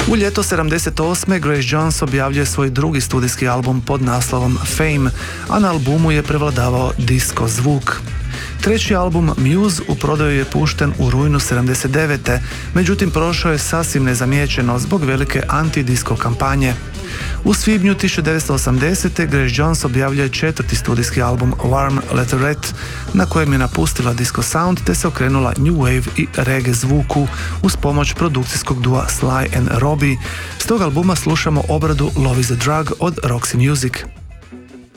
U ljeto 78. Grace Jones objavljuje svoj drugi studijski album pod naslovom Fame, a na albumu je prevladavao disco zvuk. Treći album Muse u prodaju je pušten u rujnu 79. Međutim prošao je sasvim nezamijećeno zbog velike anti-disco kampanje. U svibnju 1980. Grace Jones objavljuje četvrti studijski album Warm Leatherette, na kojem je napustila disco sound te se okrenula new wave i reggae zvuku uz pomoć produkcijskog dua Sly and Robbie. S tog albuma slušamo obradu Love is a Drug od Roxy Music.